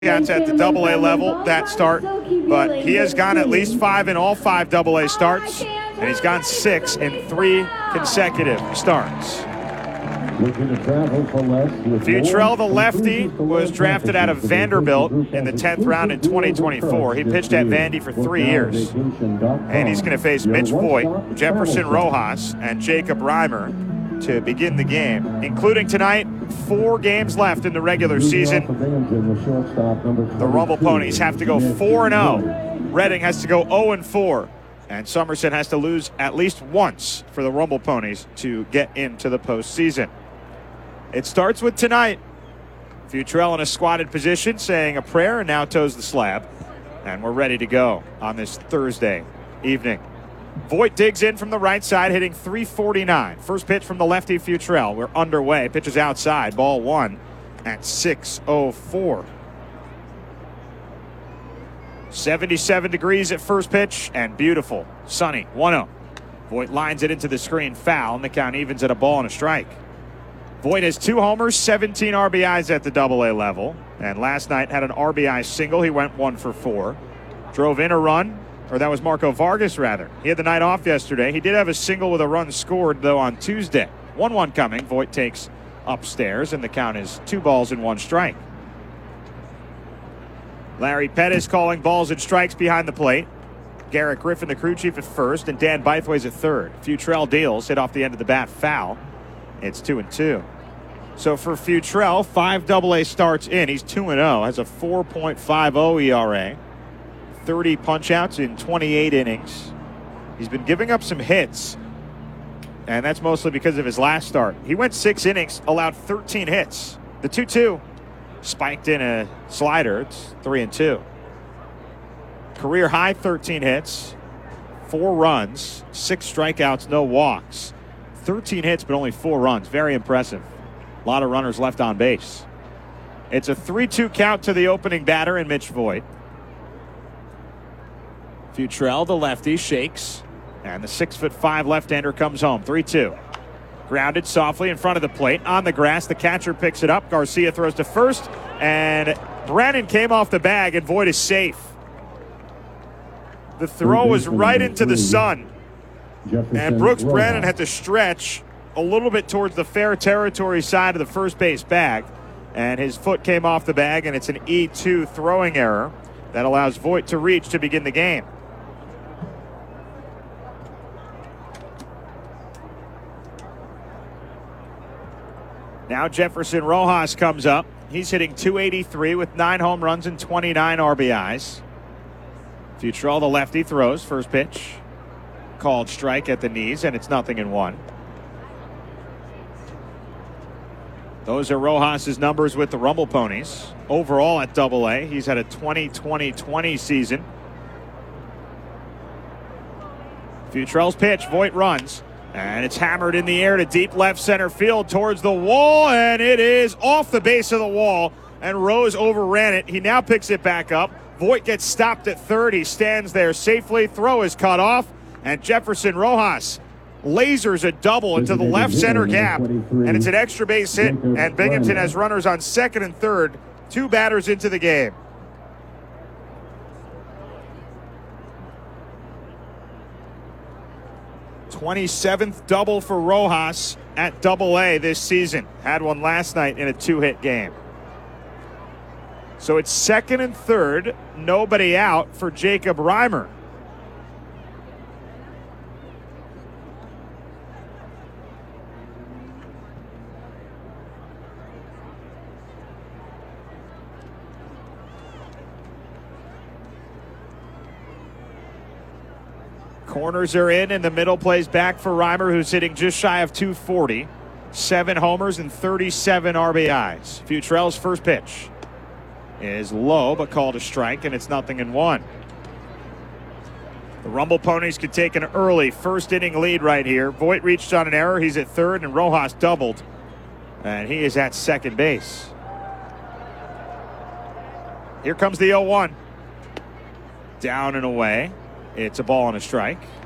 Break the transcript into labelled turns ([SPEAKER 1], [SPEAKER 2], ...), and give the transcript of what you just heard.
[SPEAKER 1] at the Double-A level that start, but he has gone at least 5 in all 5 Double-A starts, and he's gone 6 in 3 consecutive starts. Futrell, the lefty, was drafted out of Vanderbilt in the 10th round in 2024. He pitched at Vandy for 3 years, and he's going to face Mitch Voit, Jefferson Rojas, and Jacob Reimer to begin the game, including tonight. 4 games left in the regular season. The Rumble Ponies have to go 4-0. Reading has to go 0-4. And Somerset has to lose at least once for the Rumble Ponies to get into the postseason. It starts with tonight. Futrell in a squatted position, saying a prayer, and now toes the slab. And we're ready to go on this Thursday evening. Voit digs in from the right side, hitting .349. First pitch from the lefty Futrell. We're underway. Pitches outside. Ball 1 at 6:04. 77 degrees at first pitch and beautiful. Sunny. 1-0. Voit lines it into the screen. Foul, and the count evens at a ball and a strike. Voit has 2 homers, 17 RBIs at the Double-A level. And last night had an RBI single. He went 1 for 4. Drove in a run. Or that was Marco Vargas, rather. He had the night off yesterday. He did have a single with a run scored, though, on Tuesday. 1-1 coming. Voit takes upstairs, and the count is 2 balls and 1 strike. Larry Pettis calling balls and strikes behind the plate. Garrett Griffin, the crew chief, at first, and Dan Bythwaite at third. Futrell deals, hit off the end of the bat, foul. It's 2-2. So for Futrell, 5 Double-A starts in. He's 2-0, has a 4.50 ERA. 30 punch-outs in 28 innings. He's been giving up some hits, and that's mostly because of his last start. He went 6 innings, allowed 13 hits. The 2-2 spiked in a slider. It's 3-2. Career high 13 hits, 4 runs, 6 strikeouts, no walks. 13 hits, but only 4 runs. Very impressive. A lot of runners left on base. It's a 3-2 count to the opening batter in Mitch Voit. Futrell, the lefty, shakes, and the 6'5" left-hander comes home. 3-2. Grounded softly in front of the plate. On the grass, the catcher picks it up. Garcia throws to first, and Brennan came off the bag, and Voit is safe. The throw was right into the sun, and Brooks Brennan had to stretch a little bit towards the fair territory side of the first base bag, and his foot came off the bag, and it's an E2 throwing error that allows Voit to reach to begin the game. Now Jefferson Rojas comes up. He's hitting .283 with 9 home runs and 29 RBIs. Futrell, the lefty, throws. First pitch. Called strike at the knees, and it's 0-1. Those are Rojas' numbers with the Rumble Ponies. Overall at Double-A, he's had a 20-20-20 season. Futrell's pitch. Voit runs. And it's hammered in the air to deep left center field towards the wall, and it is off the base of the wall, and Rose overran it. He now picks it back up. Voit gets stopped at third. He stands there safely. Throw is cut off, and Jefferson Rojas lasers a double into the left center gap, and it's an extra base hit, and Binghamton has runners on second and third, 2 batters into the game. '27th double for Rojas at Double-A this season. Had one last night in a 2-hit game. So it's second and third, nobody out for Jacob Reimer. Corners are in, and the middle plays back for Reimer, who's hitting just shy of .240. 7 homers and 37 RBIs. Futrell's first pitch is low, but called a strike, and it's 0-1. The Rumble Ponies could take an early first-inning lead right here. Voit reached on an error. He's at third, and Rojas doubled, and he is at second base. Here comes the 0-1. Down and away. It's a ball and a strike.